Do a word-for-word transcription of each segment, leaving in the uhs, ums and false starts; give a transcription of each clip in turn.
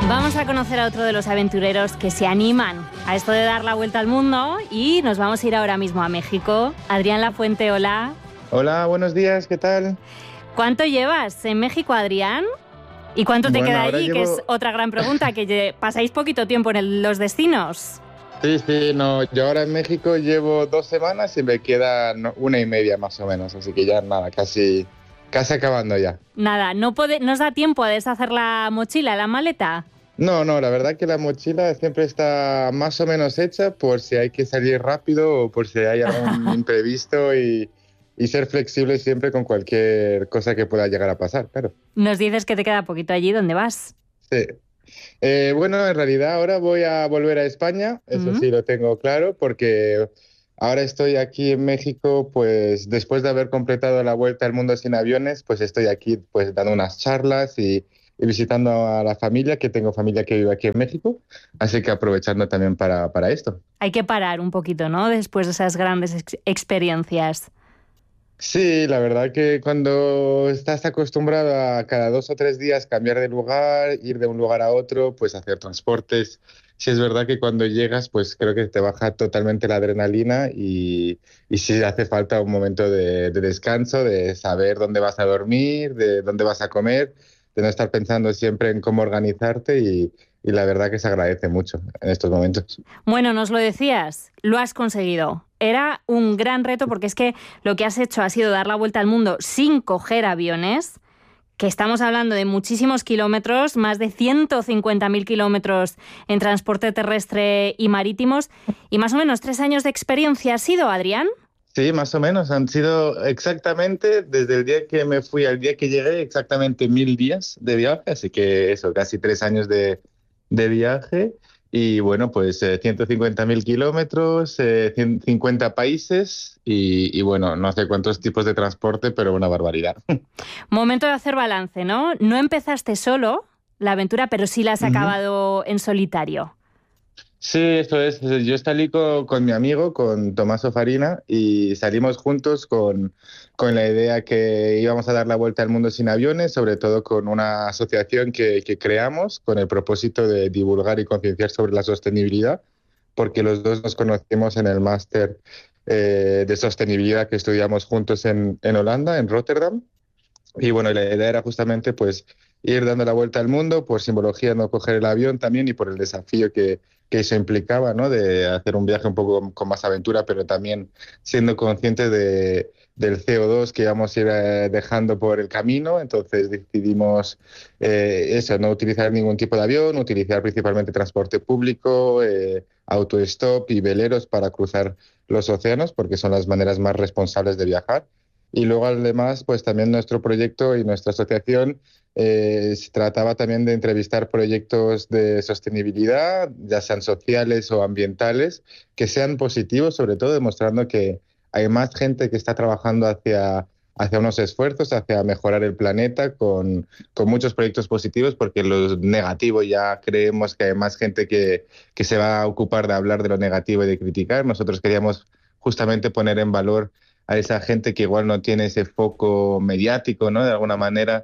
Vamos a conocer a otro de los aventureros que se animan a esto de dar la vuelta al mundo y nos vamos a ir ahora mismo a México. Adrián Lafuente, hola. Hola, buenos días, ¿qué tal? ¿Cuánto llevas en México, Adrián? ¿Y cuánto te bueno, queda allí? llevo... Que es otra gran pregunta, que pasáis poquito tiempo en el, los destinos. Sí, sí, no, yo ahora en México llevo dos semanas y me quedan una y media más o menos, así que ya nada, casi, casi acabando ya. Nada, ¿no, pode, ¿no os da tiempo a deshacer la mochila, la maleta? No, no, la verdad que la mochila siempre está más o menos hecha por si hay que salir rápido o por si hay algún imprevisto y, y ser flexible siempre con cualquier cosa que pueda llegar a pasar, claro. Nos dices que te queda poquito allí, ¿dónde vas? Sí. Eh, bueno, en realidad ahora voy a volver a España, eso Uh-huh. sí lo tengo claro, porque ahora estoy aquí en México, pues después de haber completado la vuelta al mundo sin aviones, pues estoy aquí pues dando unas charlas y, y visitando a la familia, que tengo familia que vive aquí en México, así que aprovechando también para, para esto. Hay que parar un poquito, ¿no? Después de esas grandes ex- experiencias. Sí, la verdad que cuando estás acostumbrado a cada dos o tres días cambiar de lugar, ir de un lugar a otro, pues hacer transportes, sí es verdad que cuando llegas, pues creo que te baja totalmente la adrenalina y, y sí hace falta un momento de, de descanso, de saber dónde vas a dormir, de dónde vas a comer, de no estar pensando siempre en cómo organizarte y, y la verdad que se agradece mucho en estos momentos. Bueno, nos lo decías, lo has conseguido. Era un gran reto porque es que lo que has hecho ha sido dar la vuelta al mundo sin coger aviones, que estamos hablando de muchísimos kilómetros, más de ciento cincuenta mil kilómetros en transporte terrestre y marítimos, y más o menos tres años de experiencia. ¿Ha sido, Adrián? Sí, más o menos. Han sido exactamente, desde el día que me fui al día que llegué, exactamente mil días de viaje, así que eso, casi tres años de, de viaje. Y bueno, pues eh, ciento cincuenta mil kilómetros, eh, ciento cincuenta países y, y bueno, no sé cuántos tipos de transporte, pero una barbaridad. Momento de hacer balance, ¿no? No empezaste solo la aventura, pero sí la has Ujú. acabado en solitario. Sí, eso es. Yo salí con, con mi amigo, con Tommaso Farina, y salimos juntos con, con la idea que íbamos a dar la vuelta al mundo sin aviones, sobre todo con una asociación que, que creamos con el propósito de divulgar y concienciar sobre la sostenibilidad, porque los dos nos conocimos en el máster eh, de sostenibilidad que estudiamos juntos en, en Holanda, en Rotterdam. Y bueno, la idea era justamente pues ir dando la vuelta al mundo, por simbología no coger el avión también y por el desafío que, que eso implicaba, ¿no? De hacer un viaje un poco con más aventura, pero también siendo conscientes de, del C O dos que íbamos a ir eh, dejando por el camino. Entonces decidimos eh, eso, no utilizar ningún tipo de avión, utilizar principalmente transporte público, eh, autostop y veleros para cruzar los océanos, porque son las maneras más responsables de viajar. Y luego, además, pues también nuestro proyecto y nuestra asociación eh, se trataba también de entrevistar proyectos de sostenibilidad, ya sean sociales o ambientales, que sean positivos, sobre todo demostrando que hay más gente que está trabajando hacia, hacia unos esfuerzos, hacia mejorar el planeta con, con muchos proyectos positivos, porque lo negativo ya creemos que hay más gente que, que se va a ocupar de hablar de lo negativo y de criticar. Nosotros queríamos justamente poner en valor a esa gente que igual no tiene ese foco mediático, ¿no? De alguna manera,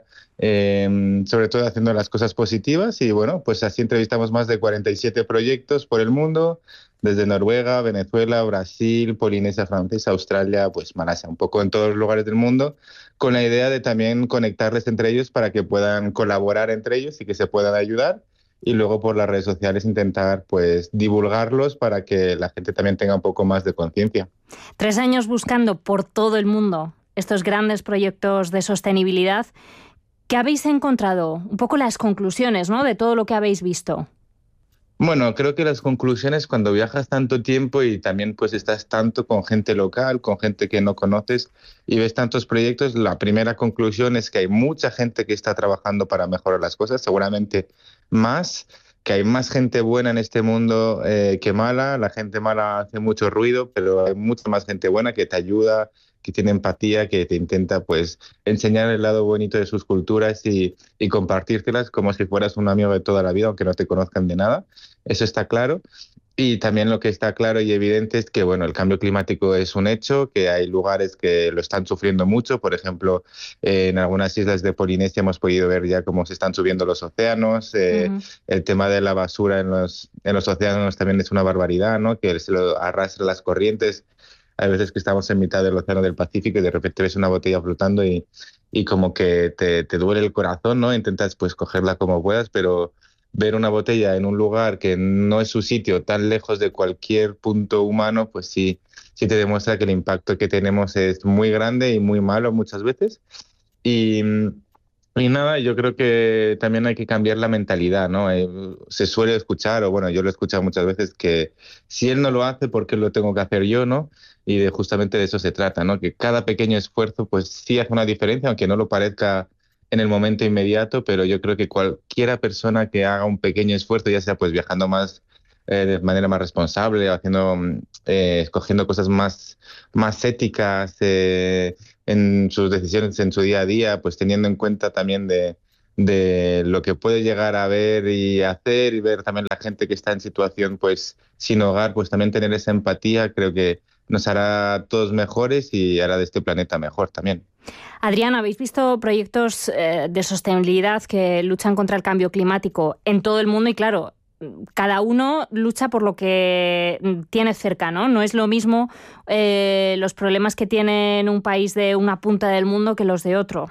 eh, sobre todo haciendo las cosas positivas. Y bueno, pues así entrevistamos más de cuarenta y siete proyectos por el mundo, desde Noruega, Venezuela, Brasil, Polinesia Francesa, Australia, pues Malasia, un poco en todos los lugares del mundo, con la idea de también conectarles entre ellos para que puedan colaborar entre ellos y que se puedan ayudar. Y luego por las redes sociales intentar pues divulgarlos para que la gente también tenga un poco más de conciencia. Tres años buscando por todo el mundo estos grandes proyectos de sostenibilidad. ¿Qué habéis encontrado? Un poco las conclusiones, ¿no?, de todo lo que habéis visto. Bueno, creo que las conclusiones cuando viajas tanto tiempo y también pues estás tanto con gente local, con gente que no conoces y ves tantos proyectos, la primera conclusión es que hay mucha gente que está trabajando para mejorar las cosas, seguramente más, que hay más gente buena en este mundo eh, que mala. La gente mala hace mucho ruido, pero hay mucha más gente buena que te ayuda, que tiene empatía, que te intenta pues enseñar el lado bonito de sus culturas y, y compartírtelas como si fueras un amigo de toda la vida, aunque no te conozcan de nada. Eso está claro. Y también lo que está claro y evidente es que, bueno, el cambio climático es un hecho, que hay lugares que lo están sufriendo mucho. Por ejemplo, eh, en algunas islas de Polinesia hemos podido ver ya cómo se están subiendo los océanos. Eh, Ujú. el tema de la basura en los, en los océanos también es una barbaridad, ¿no? Que se lo arrastran las corrientes. Hay veces que estamos en mitad del océano del Pacífico y de repente ves una botella flotando y, y como que te, te duele el corazón, ¿no? Intentas pues cogerla como puedas, pero ver una botella en un lugar que no es su sitio, tan lejos de cualquier punto humano, pues sí, sí te demuestra que el impacto que tenemos es muy grande y muy malo muchas veces. Y, y nada, yo creo que también hay que cambiar la mentalidad, ¿no? Eh, se suele escuchar, o bueno, yo lo he escuchado muchas veces, que si él no lo hace, ¿por qué lo tengo que hacer yo, no? Y de justamente de eso se trata, ¿no? Que cada pequeño esfuerzo, pues sí hace una diferencia, aunque no lo parezca en el momento inmediato, pero yo creo que cualquiera persona que haga un pequeño esfuerzo, ya sea pues viajando más eh, de manera más responsable, haciendo, mm, eh, escogiendo cosas más, más éticas, eh, en sus decisiones en su día a día, pues teniendo en cuenta también de, de lo que puede llegar a ver y hacer y ver también la gente que está en situación pues sin hogar, pues también tener esa empatía creo que nos hará a todos mejores y hará de este planeta mejor también. Adrián, ¿habéis visto proyectos eh, de sostenibilidad que luchan contra el cambio climático en todo el mundo? Y claro, cada uno lucha por lo que tiene cerca, ¿no? No es lo mismo eh, los problemas que tiene un país de una punta del mundo que los de otro.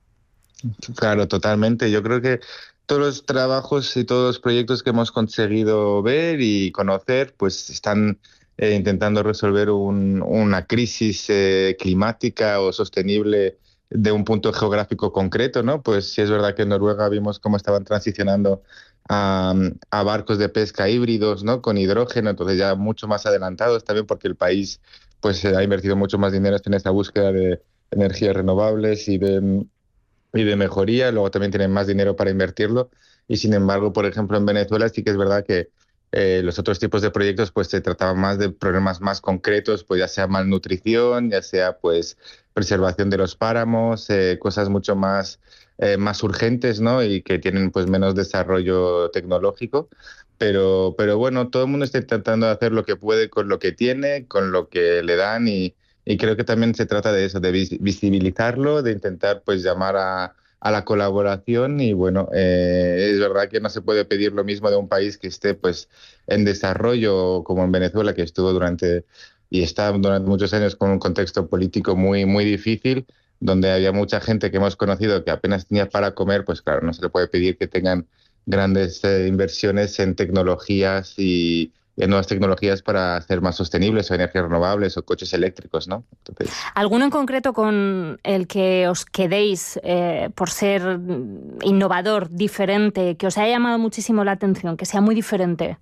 Claro, totalmente. Yo creo que todos los trabajos y todos los proyectos que hemos conseguido ver y conocer, pues están eh, intentando resolver un- una crisis eh, climática o sostenible de un punto geográfico concreto, ¿no? Pues sí es verdad que en Noruega vimos cómo estaban transicionando a, a barcos de pesca híbridos, ¿no? Con hidrógeno, entonces ya mucho más adelantados también porque el país pues eh, ha invertido mucho más dinero en esa búsqueda de energías renovables y de y de mejoría, luego también tienen más dinero para invertirlo y sin embargo, por ejemplo, en Venezuela sí que es verdad que eh, los otros tipos de proyectos pues se trataban más de problemas más concretos, pues ya sea malnutrición, ya sea pues preservación de los páramos, eh, cosas mucho más, eh, más urgentes, ¿no? Y que tienen pues menos desarrollo tecnológico. Pero, pero bueno, todo el mundo está intentando hacer lo que puede con lo que tiene, con lo que le dan y, y creo que también se trata de eso, de vis- visibilizarlo, de intentar pues llamar a, a la colaboración y bueno, eh, es verdad que no se puede pedir lo mismo de un país que esté pues en desarrollo como en Venezuela, que estuvo durante y está durante muchos años con un contexto político muy, muy difícil, donde había mucha gente que hemos conocido que apenas tenía para comer, pues claro, no se le puede pedir que tengan grandes eh, inversiones en tecnologías y en nuevas tecnologías para hacer más sostenibles o energías renovables o coches eléctricos, ¿no? Entonces, ¿Alguno en concreto con el que os quedéis eh, por ser innovador, diferente, que os haya llamado muchísimo la atención, que sea muy diferente?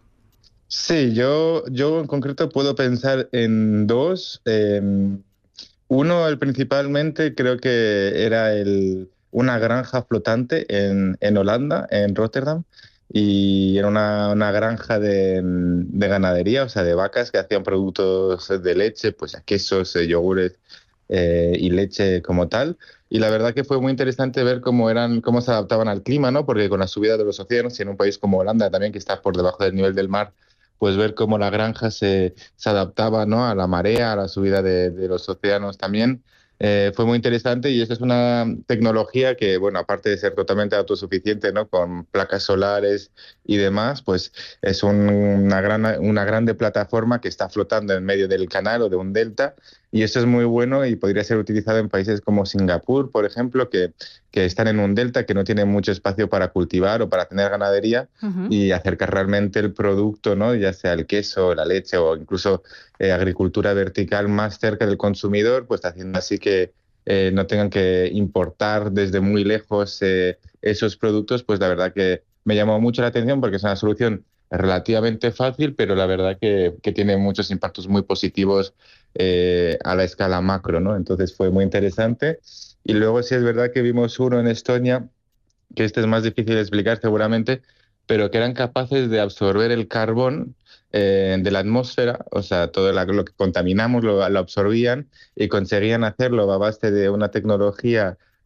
sí, yo, yo en concreto puedo pensar en dos. Eh, uno, el principalmente, creo que era el, una granja flotante en, en Holanda, en Rotterdam, y era una, una granja de, de ganadería, o sea, de vacas que hacían productos de leche, pues quesos, eh, yogures eh, y leche como tal. Y la verdad que fue muy interesante ver cómo eran, cómo se adaptaban al clima, ¿no? Porque con la subida de los océanos, y en un país como Holanda también, que está por debajo del nivel del mar, pues ver cómo la granja se, se adaptaba, ¿no? A la marea, a la subida de, de los océanos también. Eh, fue muy interesante y esa es una tecnología que, bueno, aparte de ser totalmente autosuficiente, ¿no? Con placas solares y demás, pues es un- una gran, una grande plataforma que está flotando en medio del canal o de un delta y eso es muy bueno y podría ser utilizado en países como Singapur, por ejemplo, que, que están en un delta, que no tienen mucho espacio para cultivar o para tener ganadería Ujú. y acercar realmente el producto, ¿no? Ya sea el queso, la leche o incluso eh, agricultura vertical más cerca del consumidor, pues haciendo así que eh, no tengan que importar desde muy lejos eh, esos productos, pues la verdad que me llamó mucho la atención porque es una solución relativamente fácil, pero la verdad que, que tiene muchos impactos muy positivos eh, a la escala macro, ¿no? Entonces fue muy interesante. Y luego sí es verdad que vimos uno en Estonia, que este es más difícil de explicar seguramente, pero que eran capaces de absorber el carbón eh, de la atmósfera, o sea, todo la- lo que contaminamos lo, lo absorbían y conseguían hacerlo a base de una tecnología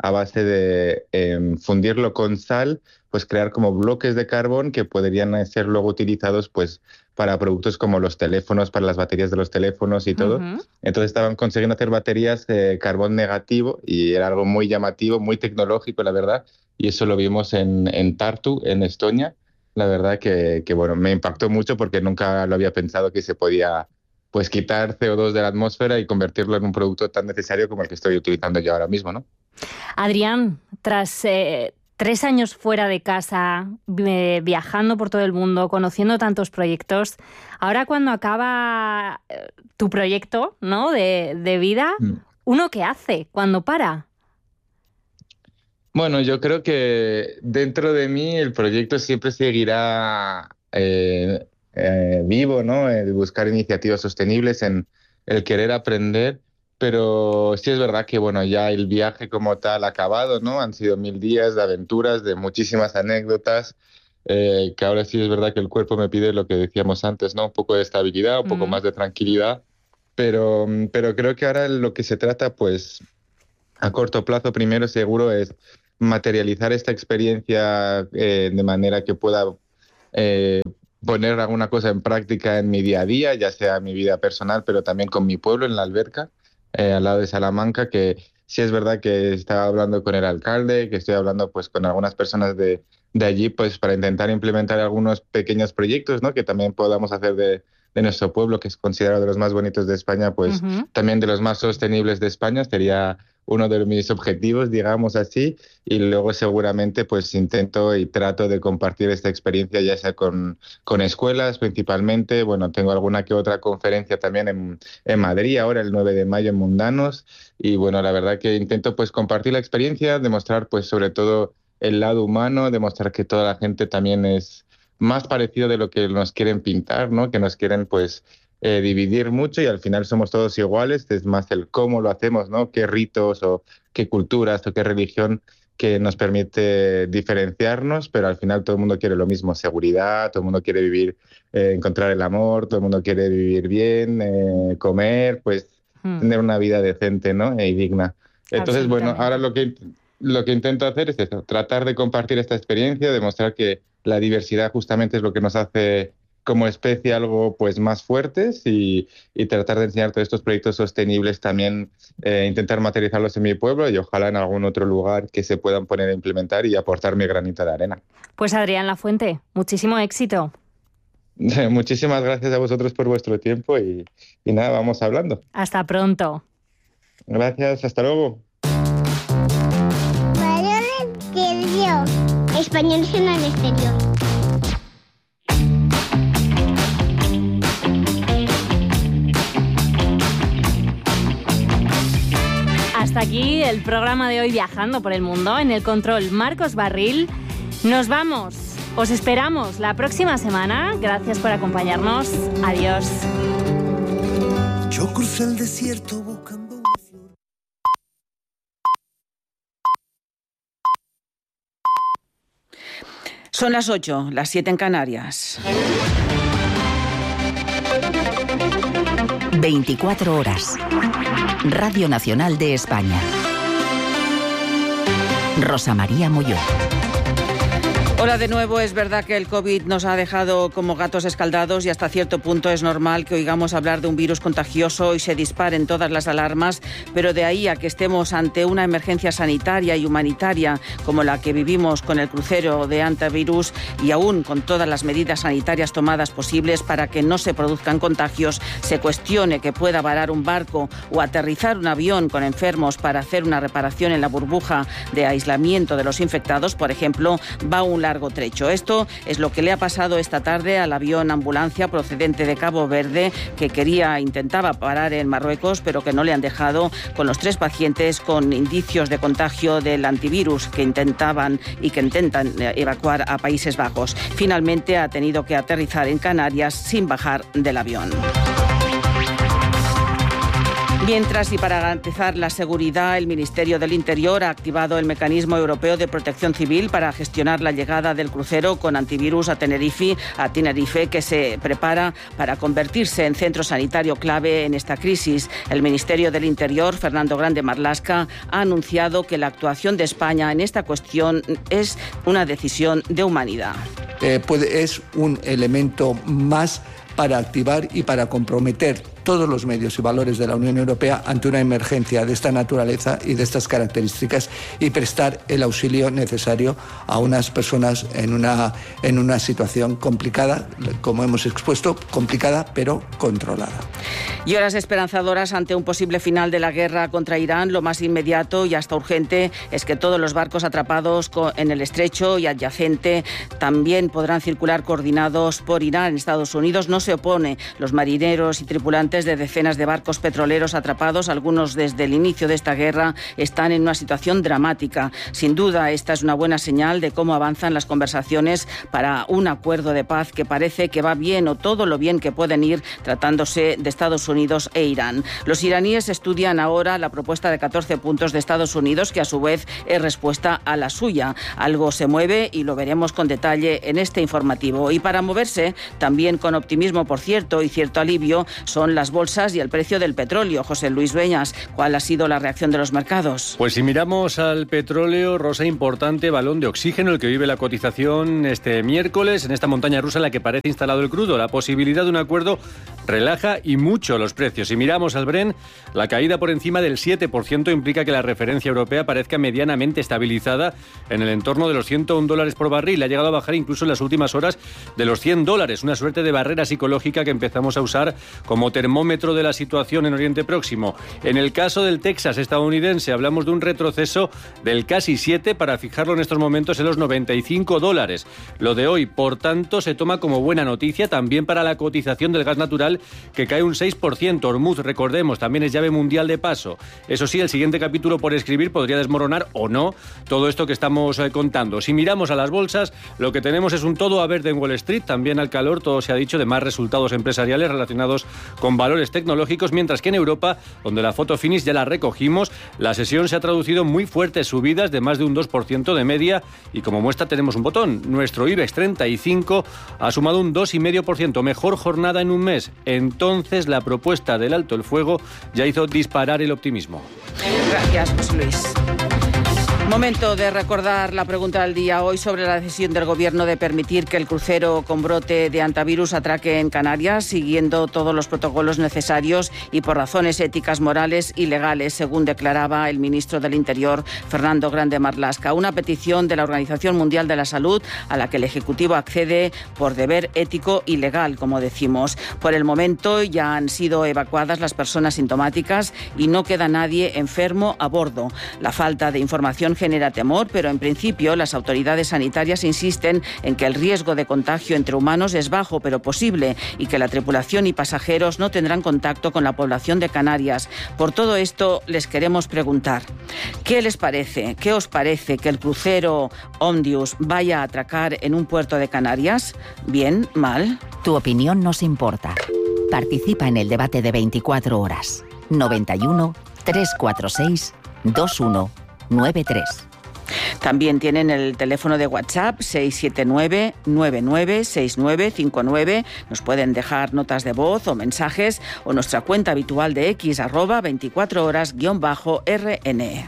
a base de eh, fundirlo con sal, pues crear como bloques de carbón que podrían ser luego utilizados pues para productos como los teléfonos, para las baterías de los teléfonos y todo. Uh-huh. Entonces estaban consiguiendo hacer baterías de carbón negativo y era algo muy llamativo, muy tecnológico, la verdad. Y eso lo vimos en, en Tartu, en Estonia. La verdad que, que bueno, me impactó mucho porque nunca lo había pensado que se podía pues quitar C O dos de la atmósfera y convertirlo en un producto tan necesario como el que estoy utilizando yo ahora mismo, ¿no? Adrián, tras eh, tres años fuera de casa, eh, viajando por todo el mundo, conociendo tantos proyectos, ahora cuando acaba eh, tu proyecto, ¿no?, de, de vida, mm. ¿uno qué hace cuando para? Bueno, yo creo que dentro de mí el proyecto siempre seguirá eh, eh, vivo, ¿no? El buscar iniciativas sostenibles, en el querer aprender, pero sí es verdad que, bueno, ya el viaje como tal ha acabado, ¿no? Han sido mil días de aventuras, de muchísimas anécdotas, eh, que ahora sí es verdad que el cuerpo me pide lo que decíamos antes, ¿no? Un poco de estabilidad, un poco mm. más de tranquilidad, pero, pero creo que ahora lo que se trata, pues, a corto plazo primero seguro es materializar esta experiencia eh, de manera que pueda eh, poner alguna cosa en práctica en mi día a día, ya sea mi vida personal, pero también con mi pueblo en la Alberca, eh, al lado de Salamanca, que sí es verdad que estaba hablando con el alcalde, que estoy hablando pues con algunas personas de, de allí, pues para intentar implementar algunos pequeños proyectos, ¿no?, que también podamos hacer de, de nuestro pueblo, que es considerado de los más bonitos de España, pues uh-huh. también de los más sostenibles de España. Sería uno de mis objetivos, digamos así, y luego seguramente pues intento y trato de compartir esta experiencia, ya sea con, con escuelas principalmente. Bueno, tengo alguna que otra conferencia también en, en Madrid, ahora el nueve de mayo en Mundanos, y bueno, la verdad que intento pues compartir la experiencia, demostrar pues sobre todo el lado humano, demostrar que toda la gente también es más parecido de lo que nos quieren pintar, ¿no?, que nos quieren pues Eh, dividir mucho, y al final somos todos iguales. Es más el cómo lo hacemos, ¿no?, qué ritos o qué culturas o qué religión que nos permite diferenciarnos, pero al final todo el mundo quiere lo mismo, seguridad, todo el mundo quiere vivir, eh, encontrar el amor, todo el mundo quiere vivir bien, eh, comer, pues hmm. tener una vida decente, ¿no?, y digna. Entonces, bueno, ahora lo que, lo que intento hacer es eso, tratar de compartir esta experiencia, demostrar que la diversidad justamente es lo que nos hace como especie algo pues más fuertes, y, y tratar de enseñar todos estos proyectos sostenibles también, eh, intentar materializarlos en mi pueblo y ojalá en algún otro lugar que se puedan poner a implementar y aportar mi granito de arena. Pues Adrián Lafuente, muchísimo éxito. Muchísimas gracias a vosotros por vuestro tiempo y, y nada, vamos hablando. Hasta pronto. Gracias, hasta luego. Españoles en el exterior. Hasta aquí el programa de hoy, Viajando por el Mundo. En el control, Marcos Barril. Nos vamos. Os esperamos la próxima semana. Gracias por acompañarnos. Adiós. Yo crucé el desierto buscando una flor. Son las ocho, las siete en Canarias. veinticuatro horas. Radio Nacional de España. Rosa María Molló. Hola de nuevo. Es verdad que el COVID nos ha dejado como gatos escaldados y hasta cierto punto es normal que oigamos hablar de un virus contagioso y se disparen todas las alarmas, pero de ahí a que estemos ante una emergencia sanitaria y humanitaria como la que vivimos con el crucero de antivirus y aún con todas las medidas sanitarias tomadas posibles para que no se produzcan contagios, se cuestione que pueda varar un barco o aterrizar un avión con enfermos para hacer una reparación en la burbuja de aislamiento de los infectados, por ejemplo, va un largo trecho. Esto es lo que le ha pasado esta tarde al avión ambulancia procedente de Cabo Verde, que quería, intentaba parar en Marruecos, pero que no le han dejado, con los tres pacientes con indicios de contagio del antivirus que intentaban y que intentan evacuar a Países Bajos. Finalmente ha tenido que aterrizar en Canarias sin bajar del avión. Mientras, y para garantizar la seguridad, el Ministerio del Interior ha activado el Mecanismo Europeo de Protección Civil para gestionar la llegada del crucero con antivirus a Tenerife, a Tenerife, que se prepara para convertirse en centro sanitario clave en esta crisis. El Ministerio del Interior, Fernando Grande Marlaska, ha anunciado que la actuación de España en esta cuestión es una decisión de humanidad. Eh, puede, es un elemento más para activar y para comprometer todos los medios y valores de la Unión Europea ante una emergencia de esta naturaleza y de estas características y prestar el auxilio necesario a unas personas en una, en una situación complicada, como hemos expuesto, complicada pero controlada. Y horas esperanzadoras ante un posible final de la guerra contra Irán. Lo más inmediato y hasta urgente es que todos los barcos atrapados en el estrecho y adyacente también podrán circular coordinados por Irán. Estados Unidos no se opone. Los marineros y tripulantes de decenas de barcos petroleros atrapados, algunos desde el inicio de esta guerra, están en una situación dramática. Sin duda, esta es una buena señal de cómo avanzan las conversaciones para un acuerdo de paz que parece que va bien, o todo lo bien que pueden ir, tratándose de Estados Unidos e Irán. Los iraníes estudian ahora la propuesta de catorce puntos de Estados Unidos, que a su vez es respuesta a la suya. Algo se mueve y lo veremos con detalle en este informativo. Y para moverse, también con optimismo, por cierto, y cierto alivio, son las bolsas y el precio del petróleo. José Luis Beñas, ¿cuál ha sido la reacción de los mercados? Pues si miramos al petróleo, Rosa, importante balón de oxígeno el que vive la cotización este miércoles en esta montaña rusa en la que parece instalado el crudo. La posibilidad de un acuerdo relaja y mucho los precios. Si miramos al Brent, la caída por encima del siete por ciento implica que la referencia europea parezca medianamente estabilizada en el entorno de los ciento un dólares por barril. Ha llegado a bajar incluso en las últimas horas de los cien dólares, una suerte de barrera psicológica que empezamos a usar como termómetro de la situación en Oriente Próximo. En el caso del Texas estadounidense hablamos de un retroceso del casi siete para fijarlo en estos momentos en los noventa y cinco dólares. Lo de hoy, por tanto, se toma como buena noticia también para la cotización del gas natural, que cae un seis por ciento. Hormuz, recordemos, también es llave mundial de paso. Eso sí, el siguiente capítulo por escribir podría desmoronar o no todo esto que estamos eh, contando. Si miramos a las bolsas, lo que tenemos es un todo a verde en Wall Street, también al calor, todo se ha dicho, de más resultados empresariales relacionados con valores tecnológicos, mientras que en Europa, donde la foto finish ya la recogimos, la sesión se ha traducido en muy fuertes subidas de más de un dos por ciento de media, y como muestra tenemos un botón. Nuestro IBEX treinta y cinco ha sumado un dos coma cinco por ciento, mejor jornada en un mes. Entonces la propuesta del alto el fuego ya hizo disparar el optimismo. Gracias, José Luis. Momento de recordar la pregunta del día hoy sobre la decisión del Gobierno de permitir que el crucero con brote de antivirus atraque en Canarias, siguiendo todos los protocolos necesarios y por razones éticas, morales y legales, según declaraba el ministro del Interior, Fernando Grande Marlaska. Una petición de la Organización Mundial de la Salud a la que el Ejecutivo accede por deber ético y legal, como decimos. Por el momento ya han sido evacuadas las personas sintomáticas y no queda nadie enfermo a bordo. La falta de información genera temor, pero en principio las autoridades sanitarias insisten en que el riesgo de contagio entre humanos es bajo pero posible y que la tripulación y pasajeros no tendrán contacto con la población de Canarias. Por todo esto les queremos preguntar, ¿qué les parece? ¿Qué os parece que el crucero Omnius vaya a atracar en un puerto de Canarias? ¿Bien? ¿Mal? Tu opinión nos importa. Participa en el debate de veinticuatro horas. noventa y uno, trescientos cuarenta y seis, veintiuno noventa y tres. También tienen el teléfono de WhatsApp seis siete nueve, nueve nueve seis nueve cinco nueve. Nos pueden dejar notas de voz o mensajes, o nuestra cuenta habitual de X, arroba veinticuatro horas guión bajo R N.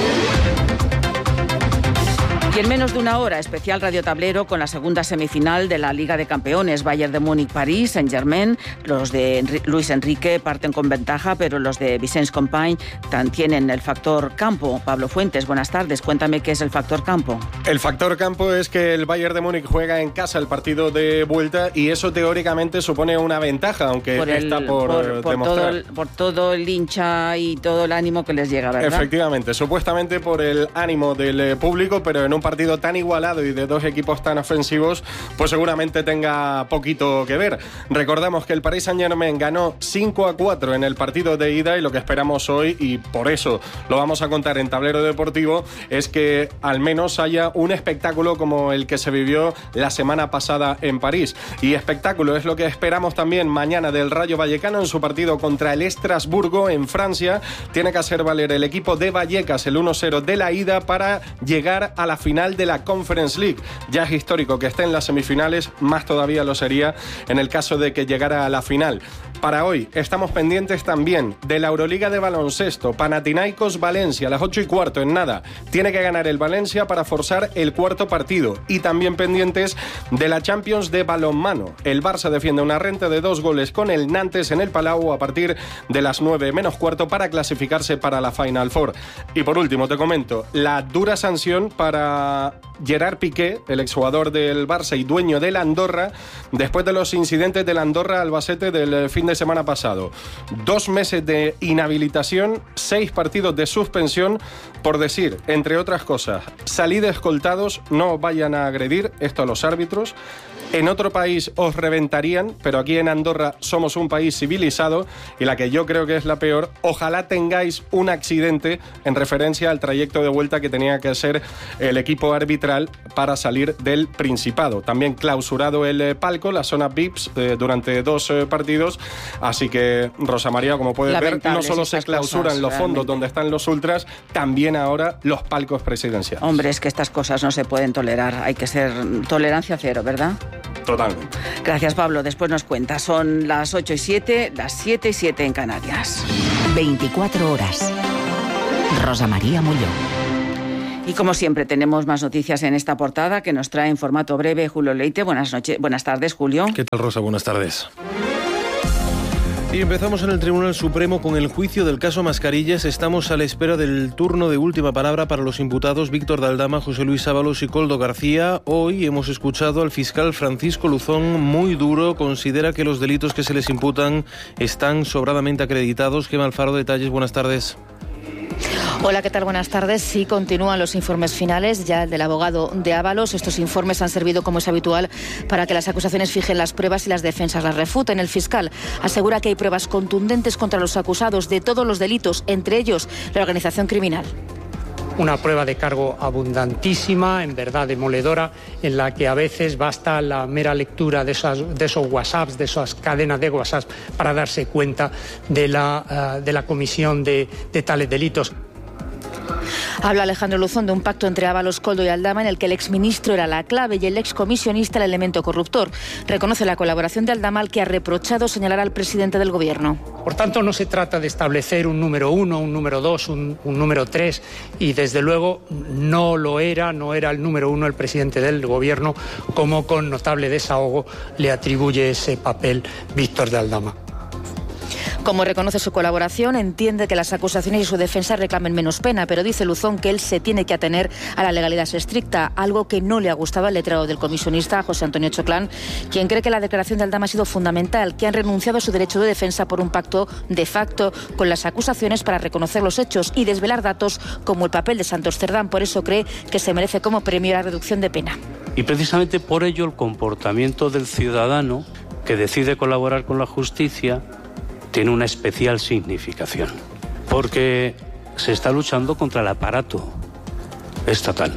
Y en menos de una hora, especial Radio Tablero con la segunda semifinal de la Liga de Campeones. Bayern de Múnich, París, Saint-Germain. Los de Enri- Luis Enrique parten con ventaja, pero los de Vicens Company tienen el factor campo. Pablo Fuentes, buenas tardes. Cuéntame qué es el factor campo. El factor campo es que el Bayern de Múnich juega en casa el partido de vuelta y eso teóricamente supone una ventaja, aunque Por el, está por, por, por demostrar. Todo el, por todo el hincha y todo el ánimo que les llega, ¿verdad? Efectivamente, supuestamente por el ánimo del público, pero en un partido tan igualado y de dos equipos tan ofensivos, pues seguramente tenga poquito que ver. Recordamos que el Paris Saint-Germain ganó cinco a cuatro en el partido de ida y lo que esperamos hoy, y por eso lo vamos a contar en Tablero Deportivo, es que al menos haya un espectáculo como el que se vivió la semana pasada en París. Y espectáculo es lo que esperamos también mañana del Rayo Vallecano en su partido contra el Estrasburgo en Francia. Tiene que hacer valer el equipo de Vallecas el uno cero de la ida para llegar a la final de la Conference League. Ya es histórico que esté en las semifinales, más todavía lo sería en el caso de que llegara a la final. Para hoy estamos pendientes también de la Euroliga de baloncesto. Panathinaikos Valencia a las ocho y cuarto en nada. Tiene que ganar el Valencia para forzar el cuarto partido. Y también pendientes de la Champions de balonmano. El Barça defiende una renta de dos goles con el Nantes en el Palau a partir de las nueve menos cuarto para clasificarse para la Final Four. Y por último te comento la dura sanción para Gerard Piqué, el exjugador del Barça y dueño del Andorra, después de los incidentes del Andorra Albacete del fin de semana pasado. Dos meses de inhabilitación, seis partidos de suspensión por decir, entre otras cosas, salid escoltados, no vayan a agredir, esto a los árbitros. En otro país os reventarían, pero aquí en Andorra somos un país civilizado y la que yo creo que es la peor, ojalá tengáis un accidente en referencia al trayecto de vuelta que tenía que hacer el equipo arbitral para salir del Principado. También clausurado el eh, palco, la zona V I Ps, eh, durante dos eh, partidos, así que Rosa María, como puedes ver, no solo se clausuran cosas, los fondos realmente donde están los ultras, también ahora los palcos presidenciales. Hombre, es que estas cosas no se pueden tolerar, hay que ser tolerancia cero, ¿verdad? Totalmente. Gracias, Pablo. Después nos cuenta. Son las ocho y siete, las siete y siete en Canarias. veinticuatro horas. Rosa María Mulló. Y como siempre tenemos más noticias en esta portada que nos trae en formato breve Julio Leite. Buenas noches, buenas tardes, Julio. ¿Qué tal, Rosa? Buenas tardes. Y empezamos en el Tribunal Supremo con el juicio del caso Mascarillas. Estamos a la espera del turno de última palabra para los imputados Víctor de Aldama, José Luis Ábalos y Koldo García. Hoy hemos escuchado al fiscal Francisco Luzón, muy duro. Considera que los delitos que se les imputan están sobradamente acreditados. Gemma Alfaro, detalles. Buenas tardes. Hola, ¿qué tal? Buenas tardes. Sí, continúan los informes finales, ya el del abogado de Ábalos. Estos informes han servido, como es habitual, para que las acusaciones fijen las pruebas y las defensas las refuten. El fiscal asegura que hay pruebas contundentes contra los acusados de todos los delitos, entre ellos la organización criminal. Una prueba de cargo abundantísima, en verdad demoledora, en la que a veces basta la mera lectura de esos, de esos WhatsApps, de esas cadenas de WhatsApp, para darse cuenta de la, uh, de la comisión de, de tales delitos. Habla Alejandro Luzón de un pacto entre Ábalos, Koldo y Aldama en el que el exministro era la clave y el excomisionista el elemento corruptor. Reconoce la colaboración de Aldama, al que ha reprochado señalar al presidente del gobierno. Por tanto, no se trata de establecer un número uno, un número dos, un, un número tres, y desde luego no lo era, no era el número uno el presidente del gobierno, como con notable desahogo le atribuye ese papel Víctor de Aldama. Como reconoce su colaboración, entiende que las acusaciones y su defensa reclamen menos pena, pero dice Luzón que él se tiene que atener a la legalidad estricta, algo que no le ha gustado al letrado del comisionista, José Antonio Choclán, quien cree que la declaración de Aldama ha sido fundamental, que han renunciado a su derecho de defensa por un pacto de facto con las acusaciones para reconocer los hechos y desvelar datos como el papel de Santos Cerdán. Por eso cree que se merece como premio la reducción de pena. Y precisamente por ello el comportamiento del ciudadano que decide colaborar con la justicia tiene una especial significación, porque se está luchando contra el aparato estatal.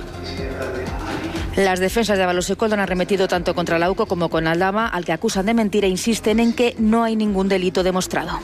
Las defensas de Ábalos y Koldo han arremetido tanto contra la U C O como con Aldama, al que acusan de mentir e insisten en que no hay ningún delito demostrado.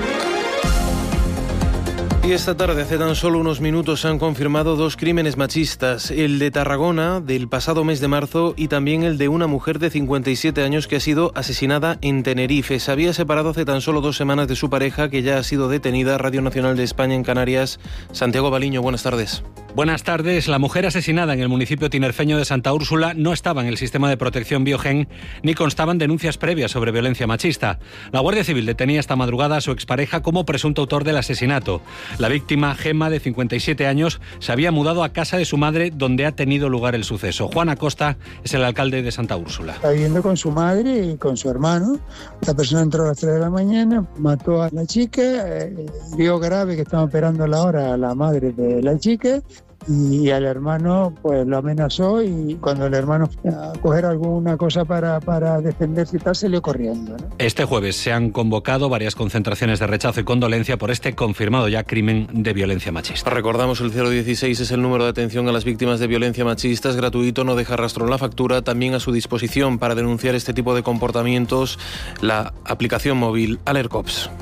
Y esta tarde, hace tan solo unos minutos, se han confirmado dos crímenes machistas, el de Tarragona del pasado mes de marzo y también el de una mujer de cincuenta y siete años que ha sido asesinada en Tenerife. Se había separado hace tan solo dos semanas de su pareja, que ya ha sido detenida. Radio Nacional de España en Canarias. Santiago Baliño, buenas tardes. Buenas tardes. La mujer asesinada en el municipio tinerfeño de Santa Úrsula no estaba en el sistema de protección Biogen ni constaban denuncias previas sobre violencia machista. La Guardia Civil detenía esta madrugada a su expareja como presunto autor del asesinato. La víctima, Gemma, de cincuenta y siete años, se había mudado a casa de su madre donde ha tenido lugar el suceso. Juan Acosta es el alcalde de Santa Úrsula. Está viviendo con su madre y con su hermano. Esta persona entró a las tres de la mañana, mató a la chica, eh, vio grave que estaba operando la hora a la madre de la chica y al hermano pues lo amenazó, y cuando el hermano fue a coger alguna cosa para, para defenderse y tal, salió corriendo, ¿no? Este jueves se han convocado varias concentraciones de rechazo y condolencia por este confirmado ya crimen de violencia machista. Recordamos, el cero dieciséis es el número de atención a las víctimas de violencia machista. Es gratuito, no deja rastro en la factura. También a su disposición para denunciar este tipo de comportamientos la aplicación móvil Alercops.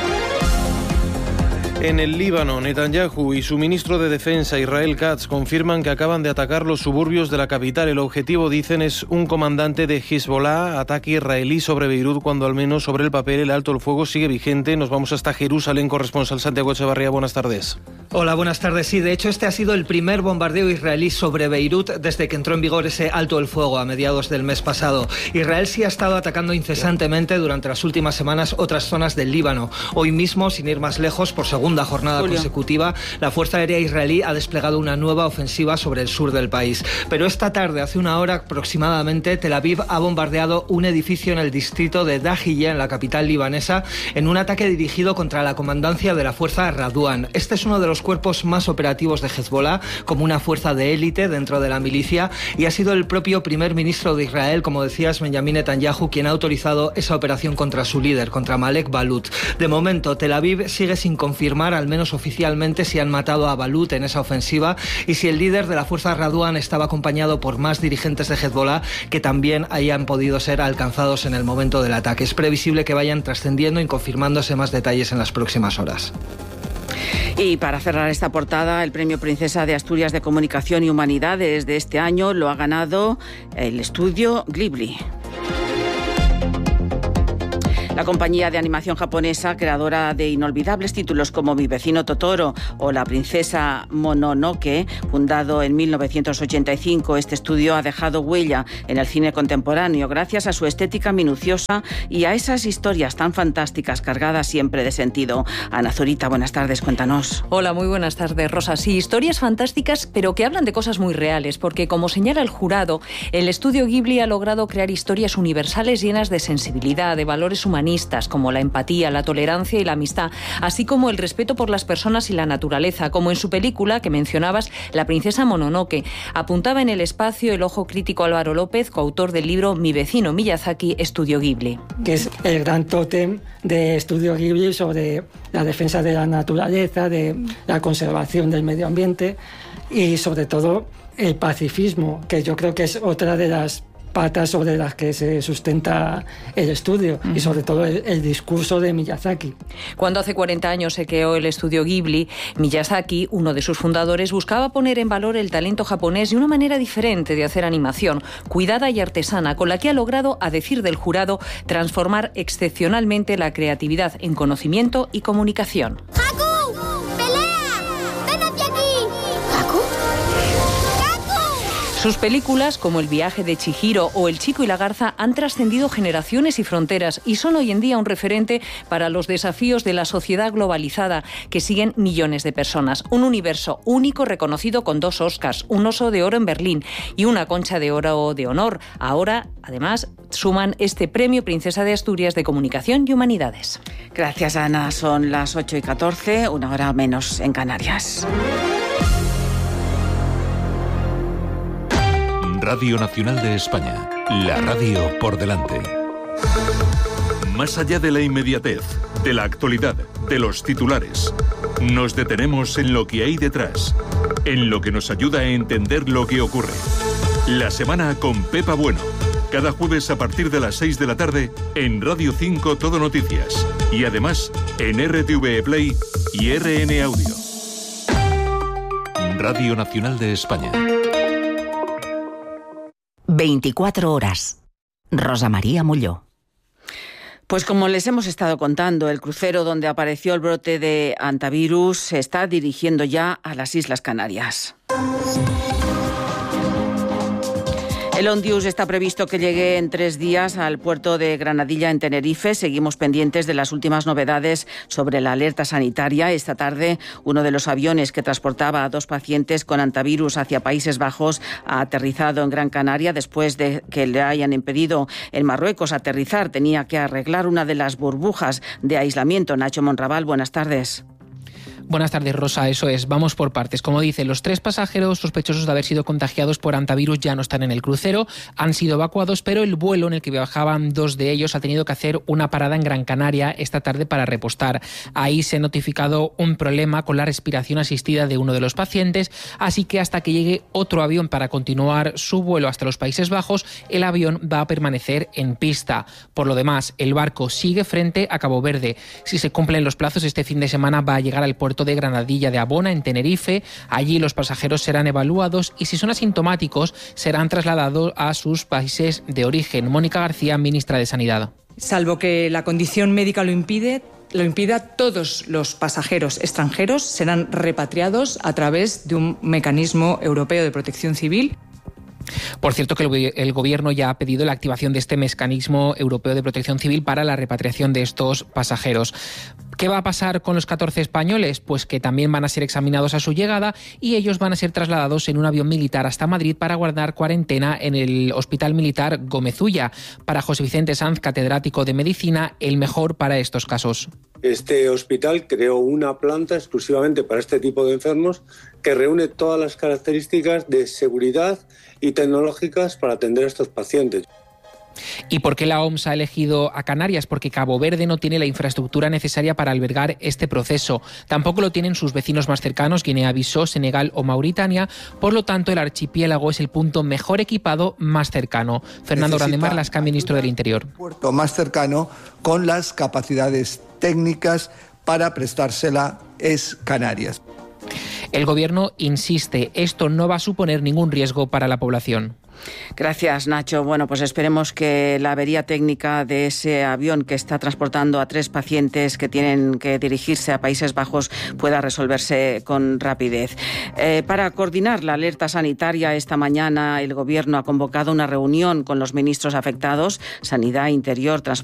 En el Líbano, Netanyahu y su ministro de Defensa, Israel Katz, confirman que acaban de atacar los suburbios de la capital. El objetivo, dicen, es un comandante de Hezbollah, ataque israelí sobre Beirut, cuando al menos sobre el papel el alto el fuego sigue vigente. Nos vamos hasta Jerusalén, corresponsal Santiago Echevarría. Buenas tardes. Hola, buenas tardes. Sí, de hecho este ha sido el primer bombardeo israelí sobre Beirut desde que entró en vigor ese alto el fuego a mediados del mes pasado. Israel sí ha estado atacando incesantemente durante las últimas semanas otras zonas del Líbano. Hoy mismo, sin ir más lejos, por segunda jornada Julio. consecutiva, la Fuerza Aérea Israelí ha desplegado una nueva ofensiva sobre el sur del país. Pero esta tarde, hace una hora aproximadamente, Tel Aviv ha bombardeado un edificio en el distrito de Dahiyeh, en la capital libanesa, en un ataque dirigido contra la comandancia de la Fuerza Radwan. Este es uno de los cuerpos más operativos de Hezbollah, como una fuerza de élite dentro de la milicia, y ha sido el propio primer ministro de Israel, como decías, Benjamin Netanyahu, quien ha autorizado esa operación contra su líder, contra Malek Balut. De momento, Tel Aviv sigue sin confirmar, al menos oficialmente, si han matado a Balut en esa ofensiva y si el líder de la Fuerza Radwan estaba acompañado por más dirigentes de Hezbollah que también hayan podido ser alcanzados en el momento del ataque. Es previsible que vayan trascendiendo y confirmándose más detalles en las próximas horas. Y para cerrar esta portada, el Premio Princesa de Asturias de Comunicación y Humanidades de este año lo ha ganado el estudio Ghibli. La compañía de animación japonesa, creadora de inolvidables títulos como Mi vecino Totoro o La princesa Mononoke, fundado en mil novecientos ochenta y cinco, este estudio ha dejado huella en el cine contemporáneo gracias a su estética minuciosa y a esas historias tan fantásticas, cargadas siempre de sentido. Ana Zurita, buenas tardes, cuéntanos. Hola, muy buenas tardes, Rosa. Sí, historias fantásticas, pero que hablan de cosas muy reales, porque como señala el jurado, el estudio Ghibli ha logrado crear historias universales llenas de sensibilidad, de valores humanistas, como la empatía, la tolerancia y la amistad, así como el respeto por las personas y la naturaleza, como en su película que mencionabas, La princesa Mononoke. Apuntaba en el espacio el ojo crítico Álvaro López, coautor del libro Mi vecino Miyazaki, Estudio Ghibli. Que es el gran tótem de Estudio Ghibli sobre la defensa de la naturaleza, de la conservación del medio ambiente y sobre todo el pacifismo, que yo creo que es otra de las patas sobre las que se sustenta el estudio, uh-huh. y sobre todo el, el discurso de Miyazaki. Cuando hace cuarenta años se creó el estudio Ghibli, Miyazaki, uno de sus fundadores, buscaba poner en valor el talento japonés y una manera diferente de hacer animación, cuidada y artesana, con la que ha logrado, a decir del jurado, transformar excepcionalmente la creatividad en conocimiento y comunicación. ¡Haku! ¡Pelea! ¡Ven hacia aquí! ¿Haku? Sus películas, como El viaje de Chihiro o El chico y la garza, han trascendido generaciones y fronteras y son hoy en día un referente para los desafíos de la sociedad globalizada que siguen millones de personas. Un universo único reconocido con dos Oscars, un Oso de Oro en Berlín y una Concha de Oro de Honor. Ahora, además, suman este Premio Princesa de Asturias de Comunicación y Humanidades. Gracias, Ana. Son las ocho y catorce, una hora menos en Canarias. Radio Nacional de España, la radio por delante. Más allá de la inmediatez, de la actualidad, de los titulares, nos detenemos en lo que hay detrás, en lo que nos ayuda a entender lo que ocurre. La semana con Pepa Bueno, cada jueves a partir de las seis de la tarde en Radio cinco Todo Noticias y además en R T V E Play y R N Audio. Radio Nacional de España. veinticuatro horas. Rosa María Molló. Pues como les hemos estado contando, el crucero donde apareció el brote de hantavirus se está dirigiendo ya a las Islas Canarias. El Ondius está previsto que llegue en tres días al puerto de Granadilla, en Tenerife. Seguimos pendientes de las últimas novedades sobre la alerta sanitaria. Esta tarde, uno de los aviones que transportaba a dos pacientes con hantavirus hacia Países Bajos ha aterrizado en Gran Canaria después de que le hayan impedido en Marruecos aterrizar. Tenía que arreglar una de las burbujas de aislamiento. Nacho Monraval, buenas tardes. Buenas tardes, Rosa. Eso es, vamos por partes. Como dice, los tres pasajeros sospechosos de haber sido contagiados por hantavirus ya no están en el crucero, han sido evacuados, pero el vuelo en el que viajaban dos de ellos ha tenido que hacer una parada en Gran Canaria esta tarde para repostar. Ahí se ha notificado un problema con la respiración asistida de uno de los pacientes, así que hasta que llegue otro avión para continuar su vuelo hasta los Países Bajos, el avión va a permanecer en pista. Por lo demás, el barco sigue frente a Cabo Verde. Si se cumplen los plazos, este fin de semana va a llegar al puerto de Granadilla de Abona, en Tenerife. Allí los pasajeros serán evaluados y si son asintomáticos serán trasladados a sus países de origen. Mónica García, ministra de Sanidad. Salvo que la condición médica lo impide, lo impida, todos los pasajeros extranjeros serán repatriados a través de un mecanismo europeo de protección civil. Por cierto, que el Gobierno ya ha pedido la activación de este mecanismo europeo de protección civil para la repatriación de estos pasajeros. ¿Qué va a pasar con los catorce españoles? Pues que también van a ser examinados a su llegada y ellos van a ser trasladados en un avión militar hasta Madrid para guardar cuarentena en el Hospital Militar Gómez Ulla. Para José Vicente Sanz, catedrático de Medicina, el mejor para estos casos. Este hospital creó una planta exclusivamente para este tipo de enfermos que reúne todas las características de seguridad y tecnológicas para atender a estos pacientes. ¿Y por qué la O M S ha elegido a Canarias? Porque Cabo Verde no tiene la infraestructura necesaria para albergar este proceso. Tampoco lo tienen sus vecinos más cercanos, Guinea-Bissau, Senegal o Mauritania. Por lo tanto, el archipiélago es el punto mejor equipado, más cercano. Fernando Grande Marlaska, ministro del Interior. Puerto más cercano con las capacidades técnicas para prestársela es Canarias. El Gobierno insiste, esto no va a suponer ningún riesgo para la población. Gracias, Nacho. Bueno, pues esperemos que la avería técnica de ese avión que está transportando a tres pacientes que tienen que dirigirse a Países Bajos pueda resolverse con rapidez. Eh, para coordinar la alerta sanitaria, esta mañana el Gobierno ha convocado una reunión con los ministros afectados, Sanidad, Interior, Transporte